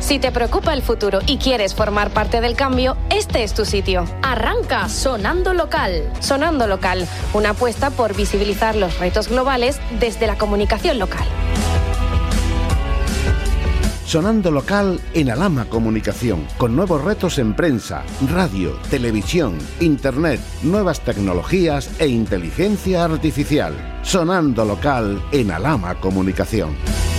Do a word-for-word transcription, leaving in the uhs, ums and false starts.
Si te preocupa el futuro y quieres formar parte del cambio, este es tu sitio. Arranca Sonando Local. Sonando Local, una apuesta por visibilizar los retos globales desde la comunicación local. Sonando Local en Alhama Comunicación, con nuevos retos en prensa, radio, televisión, internet, nuevas tecnologías e inteligencia artificial. Sonando Local en Alhama Comunicación.